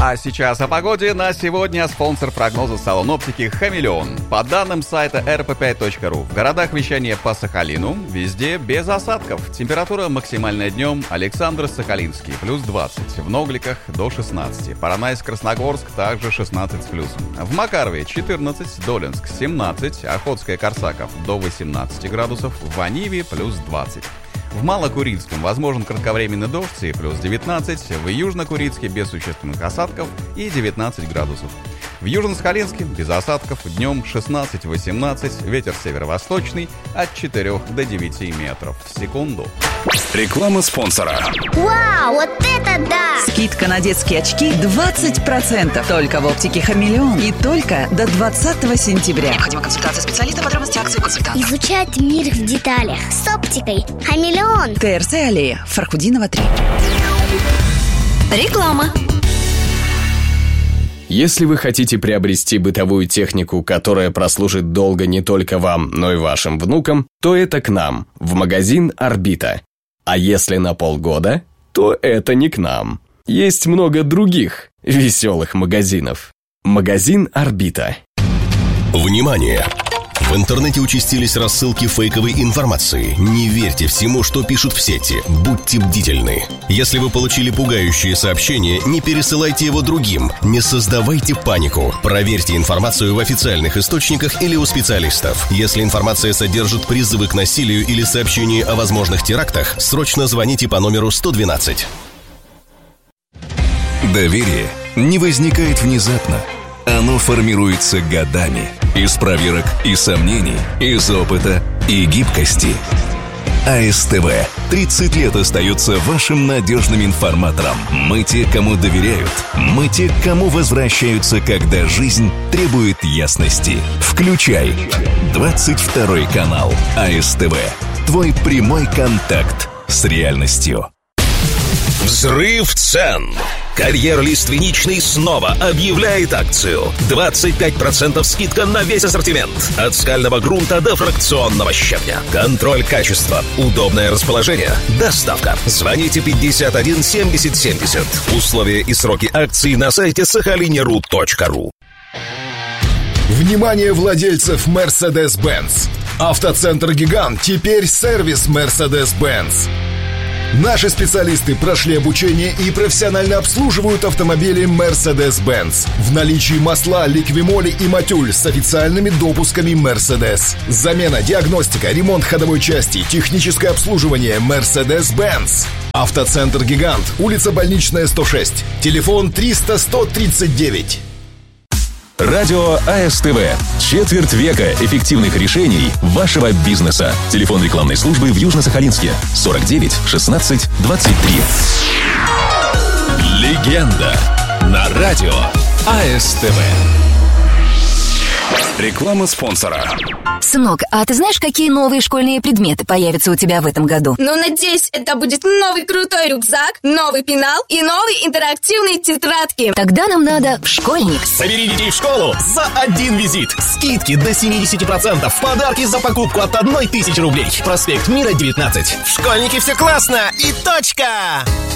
А сейчас о погоде на сегодня. Спонсор прогноза — салон оптики «Хамелеон». По данным сайта rp5.ru, в городах вещания по Сахалину везде без осадков. Температура максимальная днем: Александр-Сахалинский плюс 20, в Ногликах до 16, Поронайск-Красногорск также 16 с плюсом, в Макарове 14, Долинск 17, Охотское-Корсаков до 18 градусов, в Аниве плюс 20. В Малокурильском возможен кратковременный дождь и плюс 19, в Южно-Курильске без существенных осадков и 19 градусов. В Южно-Сахалинске без осадков, днем 16-18, ветер северо-восточный от 4 до 9 метров в секунду. Реклама спонсора. Вау, вот это да! Скидка на детские очки 20%. Только в оптике «Хамелеон» и только до 20 сентября. Необходима консультация специалиста, подробности акции, консультант. Изучать мир в деталях с оптикой «Хамелеон». ТРЦ аллея, Фархудинова 3. Реклама. Если вы хотите приобрести бытовую технику, которая прослужит долго не только вам, но и вашим внукам, то это к нам, в магазин «Орбита». А если на полгода, то это не к нам. Есть много других веселых магазинов. Магазин «Орбита». Внимание! В интернете участились рассылки фейковой информации. Не верьте всему, что пишут в сети. Будьте бдительны. Если вы получили пугающее сообщение, не пересылайте его другим. Не создавайте панику. Проверьте информацию в официальных источниках или у специалистов. Если информация содержит призывы к насилию или сообщение о возможных терактах, срочно звоните по номеру 112. Доверие не возникает внезапно. Оно формируется годами. Из проверок и сомнений, из опыта и гибкости. АСТВ 30 лет остается вашим надежным информатором. Мы те, кому доверяют. Мы те, к кому возвращаются, когда жизнь требует ясности. Включай 22 канал АСТВ. Твой прямой контакт с реальностью. Взрыв цен. Карьер Лиственничный снова объявляет акцию. 25% скидка на весь ассортимент. От скального грунта до фракционного щебня. Контроль качества, удобное расположение, доставка. Звоните 51 70 70. Условия и сроки акции на сайте сахалинеру.ру. Внимание владельцев Mercedes-Benz. Автоцентр «Гигант» теперь сервис Mercedes-Benz. Наши специалисты прошли обучение и профессионально обслуживают автомобили Mercedes-Benz. В наличии масла, ликвимоли и матюль с официальными допусками Mercedes. Замена, диагностика, ремонт ходовой части, техническое обслуживание Mercedes-Benz. Автоцентр «Гигант», улица Больничная, 106. Телефон 300-139. Радио АСТВ. Четверть века эффективных решений вашего бизнеса. Телефон рекламной службы в Южно-Сахалинске 49 16 23. Легенда на радио АСТВ. Реклама спонсора. Сынок, а ты знаешь, какие новые школьные предметы появятся у тебя в этом году? Ну, надеюсь, это будет новый крутой рюкзак, новый пенал и новые интерактивные тетрадки. Тогда нам надо в школьник. Собери детей в школу за один визит. Скидки до 70%. Подарки за покупку от 1000 рублей. Проспект Мира, 19. В школьнике все классно и точка!